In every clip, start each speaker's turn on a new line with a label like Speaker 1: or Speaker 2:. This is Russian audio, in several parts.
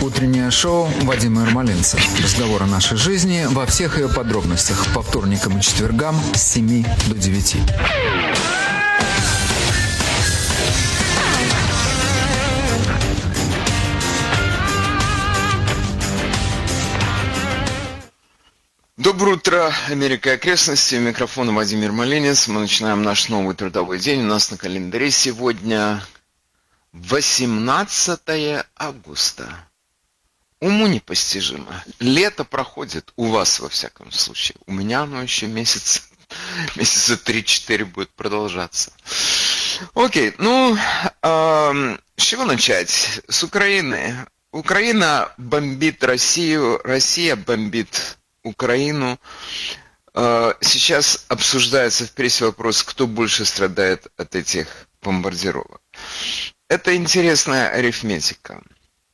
Speaker 1: Утреннее шоу Вадима Ермолинца. Разговор о нашей жизни во всех ее подробностях. По вторникам и четвергам с 7 до 9.
Speaker 2: Доброе утро, Америка и окрестности. Микрофон Вадим Ермолинец. Мы начинаем наш новый трудовой день. У нас на календаре сегодня 18 августа. Уму непостижимо. Лето проходит, у вас во всяком случае. У меня оно еще месяца 3-4 будет продолжаться. Окей, с чего начать? С Украины. Украина бомбит Россию, Россия бомбит Украину. Сейчас обсуждается в прессе вопрос, кто больше страдает от этих бомбардировок. Это интересная арифметика.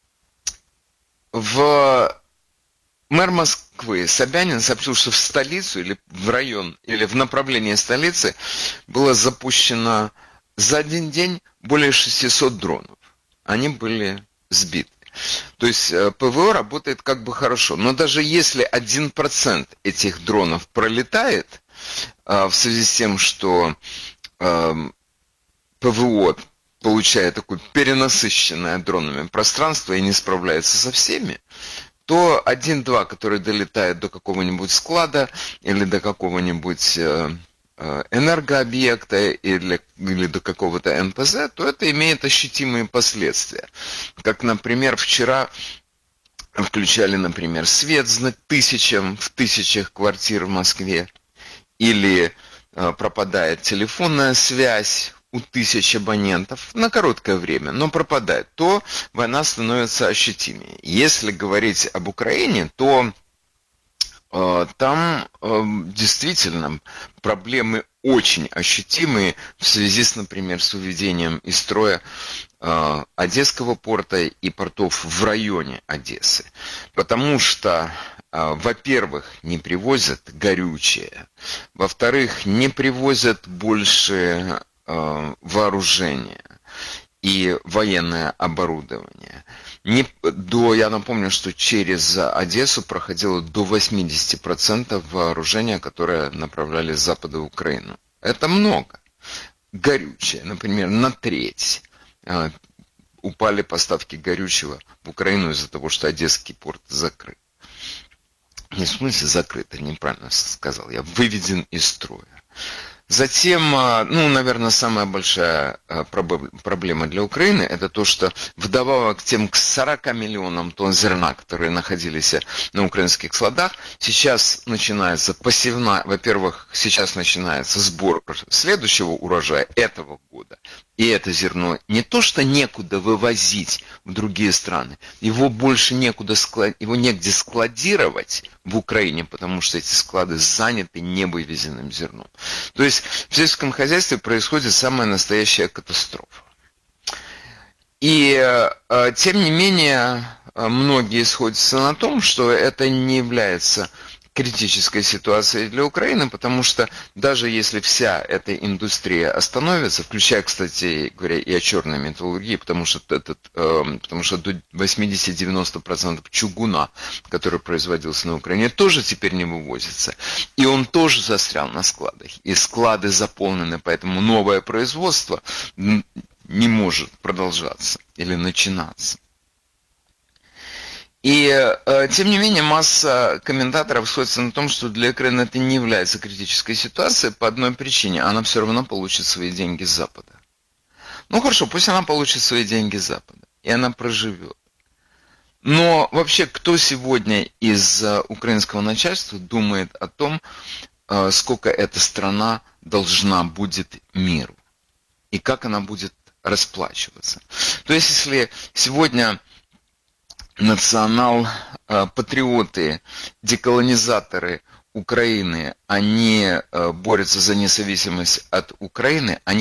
Speaker 2: Мэр Москвы Собянин сообщил, что в столицу или в район, или в направлении столицы было запущено за один день более 600 дронов. Они были сбиты. То есть ПВО работает как бы хорошо. Но даже если 1% этих дронов пролетает, в связи с тем, что ПВО получая такое перенасыщенное дронами пространство и не справляется со всеми, то 1-2, который долетает до какого-нибудь склада или до какого-нибудь энергообъекта или до какого-то НПЗ, то это имеет ощутимые последствия. Как, например, вчера включали, например, свет в тысячах квартир в Москве, или пропадает телефонная связь у 1000 абонентов на короткое время, но пропадает, то война становится ощутимее. Если говорить об Украине, то там действительно проблемы очень ощутимые в связи с, например, с выведением из строя Одесского порта и портов в районе Одессы. Потому что, во-первых, не привозят горючее, во-вторых, не привозят больше вооружения и военное оборудование. Я напомню, что через Одессу проходило до 80% вооружения, которое направляли с запада в Украину. Это много. Горючее, например, на треть упали поставки горючего в Украину из-за того, что Одесский порт закрыт. Не в смысле закрыт, я неправильно сказал, я выведен из строя. Затем, наверное, самая большая проблема для Украины – это то, что вдобавок к 40 миллионам тонн зерна, которые находились на украинских складах, сейчас начинается сейчас начинается сбор следующего урожая этого года. И это зерно не то, что некуда вывозить в другие страны, его больше его негде складировать в Украине, потому что эти склады заняты невывезенным зерном. То есть в сельском хозяйстве происходит самая настоящая катастрофа. И тем не менее, многие сходятся на том, что это не является критической ситуацией для Украины, потому что даже если вся эта индустрия остановится, включая, кстати говоря, и о черной металлургии, потому что до 80-90% чугуна, который производился на Украине, тоже теперь не вывозится. И он тоже застрял на складах. И склады заполнены, поэтому новое производство не может продолжаться или начинаться. И, тем не менее, масса комментаторов сходится на том, что для Украины это не является критической ситуацией по одной причине. Она все равно получит свои деньги с Запада. Хорошо, пусть она получит свои деньги с Запада, и она проживет. Но вообще, кто сегодня из украинского начальства думает о том, сколько эта страна должна будет миру, и как она будет расплачиваться? То есть, если сегодня национал-патриоты, деколонизаторы Украины, они борются за независимость от Украины, они